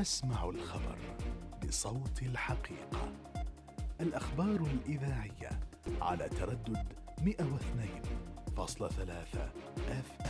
تسمع الخبر بصوت الحقيقة. الأخبار الإذاعية على تردد 102.3 FM.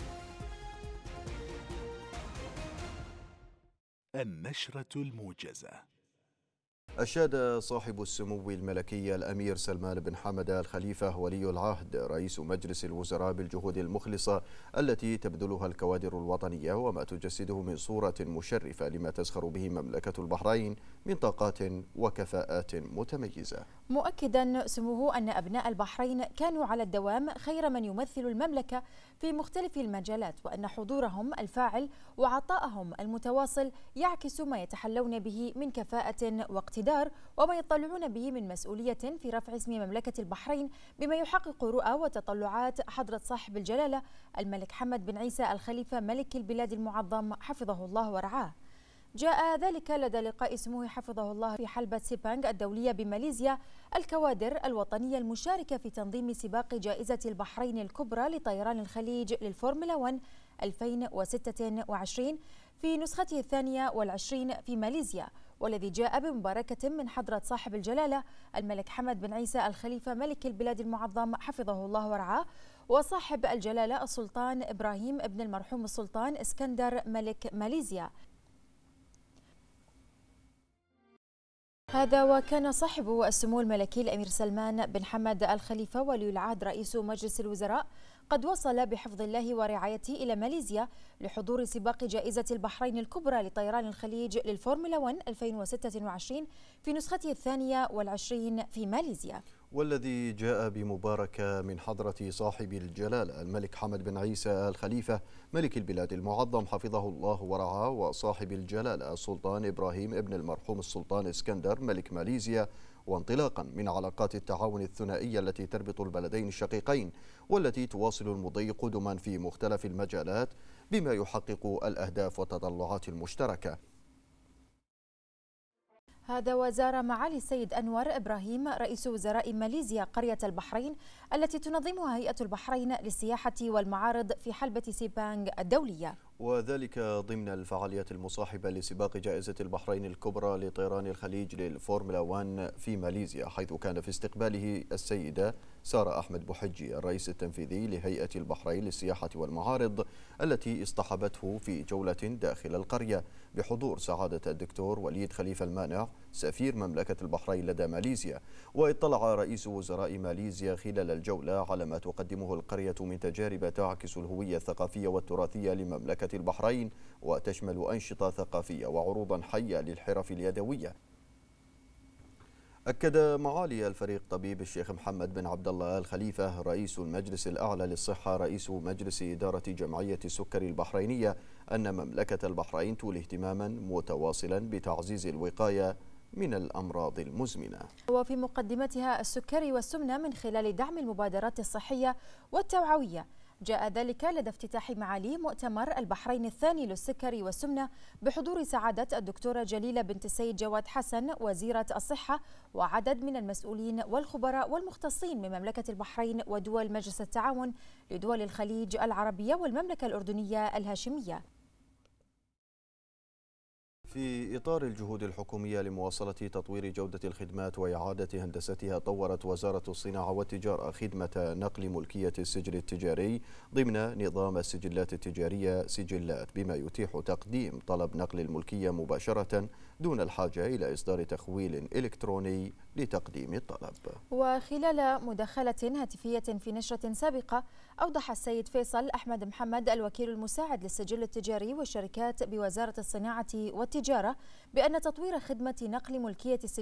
النشرة الموجزة. أشاد صاحب السمو الملكي الأمير سلمان بن حمد الخليفة ولي العهد رئيس مجلس الوزراء بالجهود المخلصة التي تبذلها الكوادر الوطنية وما تجسده من صورة مشرفة لما تزخر به مملكة البحرين من طاقات وكفاءات متميزة، مؤكدا سموه أن أبناء البحرين كانوا على الدوام خير من يمثل المملكة في مختلف المجالات، وأن حضورهم الفاعل وعطائهم المتواصل يعكس ما يتحلون به من كفاءة واقتدار وما يطلعون به من مسؤولية في رفع اسم مملكة البحرين بما يحقق رؤى وتطلعات حضرة صاحب الجلالة الملك حمد بن عيسى الخليفة ملك البلاد المعظم حفظه الله ورعاه. جاء ذلك لدى لقاء سموه حفظه الله في حلبة سيبانغ الدولية بماليزيا الكوادر الوطنية المشاركة في تنظيم سباق جائزة البحرين الكبرى لطيران الخليج للفورمولا 1 2026 في نسخته 22 في ماليزيا، والذي جاء بمباركة من حضرة صاحب الجلالة الملك حمد بن عيسى الخليفة ملك البلاد المعظم حفظه الله ورعاه، وصاحب الجلالة السلطان إبراهيم ابن المرحوم السلطان اسكندر ملك ماليزيا. هذا وكان صاحب السمو الملكي الأمير سلمان بن حمد الخليفة ولي العهد رئيس مجلس الوزراء قد وصل بحفظ الله ورعايته إلى ماليزيا لحضور سباق جائزة البحرين الكبرى لطيران الخليج للفورمولا 1 2026 في نسخته 22 في ماليزيا، والذي جاء بمباركة من حضرة صاحب الجلالة الملك حمد بن عيسى الخليفة ملك البلاد المعظم حفظه الله ورعاه، وصاحب الجلالة السلطان إبراهيم ابن المرحوم السلطان اسكندر ملك ماليزيا، وانطلاقا من علاقات التعاون الثنائية التي تربط البلدين الشقيقين والتي تواصل المضي قدما في مختلف المجالات بما يحقق الأهداف والتطلعات المشتركة. هذا وزار معالي السيد أنور إبراهيم رئيس وزراء ماليزيا قرية البحرين التي تنظمها هيئة البحرين للسياحة والمعارض في حلبة سيبانغ الدولية، وذلك ضمن الفعاليات المصاحبة لسباق جائزة البحرين الكبرى لطيران الخليج للفورمولا 1 في ماليزيا، حيث كان في استقباله السيدة سارة أحمد بوحجي الرئيس التنفيذي لهيئة البحرين للسياحة والمعارض التي اصطحبته في جولة داخل القرية بحضور سعادة الدكتور وليد خليفة المانع سفير مملكة البحرين لدى ماليزيا. واطلع رئيس وزراء ماليزيا خلال الجولة على ما تقدمه القرية من تجارب تعكس الهوية الثقافية والتراثية لمملكة البحرين وتشمل أنشطة ثقافية وعروضا حية للحرف اليدوية. أكد معالي الفريق طبيب الشيخ محمد بن عبد الله الخليفة رئيس المجلس الأعلى للصحة رئيس مجلس إدارة جمعية السكر البحرينية أن مملكة البحرين تولي اهتماما متواصلا بتعزيز الوقاية من الأمراض المزمنة، وفي مقدمتها السكري والسمنة من خلال دعم المبادرات الصحية والتوعوية. جاء ذلك لدى افتتاح معالي مؤتمر البحرين الثاني للسكري والسمنة بحضور سعادة الدكتورة جليلة بنت السيد جواد حسن وزيرة الصحة وعدد من المسؤولين والخبراء والمختصين من مملكة البحرين ودول مجلس التعاون لدول الخليج العربية والمملكة الأردنية الهاشمية. في إطار الجهود الحكومية لمواصلة تطوير جودة الخدمات وإعادة هندستها، طورت وزارة الصناعة والتجارة خدمة نقل ملكية السجل التجاري ضمن نظام السجلات التجارية سجلات، بما يتيح تقديم طلب نقل الملكية مباشرة دون الحاجة إلى إصدار تخويل إلكتروني لتقديم الطلب. وخلال مداخلة هاتفية في نشرة سابقة، أوضح السيد فيصل أحمد محمد الوكيل المساعد للسجل التجاري والشركات بوزارة الصناعة والتجارة بأن تطوير خدمة نقل ملكية السجل